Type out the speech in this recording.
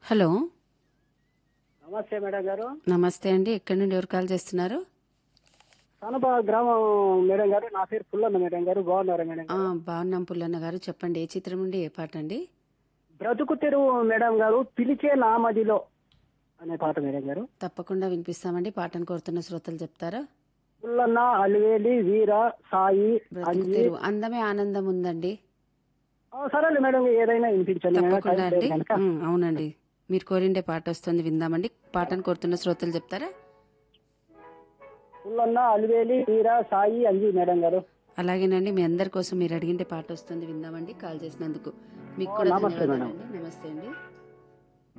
Hello. నమస్తే madam గారు. నమస్తే అండి. ఎక్కడి నుండి ఎవరు కాల్ చేస్తున్నారు? సనప గ్రామం మేడం గారు. నా పేరు పుల్లన్న మేడం గారు. బాగున్నారా మేడం గారు? బాగున్నాం పుల్లన్న గారు. చెప్పండి, ఏ చిత్రం నుండి ఏ పాట అండి? బ్రతుకు తెరువు మేడం గారు. పిలిచే నామదిలో అనే పాట మేడం గారు. తప్పకుండా వినిపిస్తామండి. పాటను కోరుతున్న శ్రోతలు చెప్తారా? పుల్లన్న, అలివేలి, వీర, సాయి, బ్రతుకు అంజి. తెరువు అందమే ఆనందం ఉందండి. సరేలే మేడం, ఏదైనా వినిపించండి మేడం. తప్పకుండా టైం లేదు అండి. కనుక. అవునండి, మీరు కోరిండే పాట వస్తుంది, విందామండి. పాటను కోరుతున్న శ్రోతలు చెప్తారా? పుల్లన్న, అలివేలి, వీర, సాయి, అంజి మేడం గారు. అలాగేనండి, మీ అందరి కోసం మీరు అడిగిండే పాట వస్తుంది, విందామండి. కాల్ చేసినందుకు మీకు కూడా నమస్తే మేడం. ధన్యవాదాలండి. నమస్తే అండి.